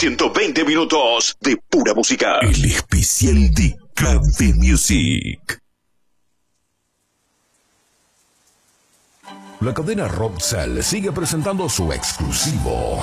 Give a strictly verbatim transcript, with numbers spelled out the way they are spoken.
ciento veinte minutos de pura música. El especial de Café Music. La cadena Roxal sigue presentando su exclusivo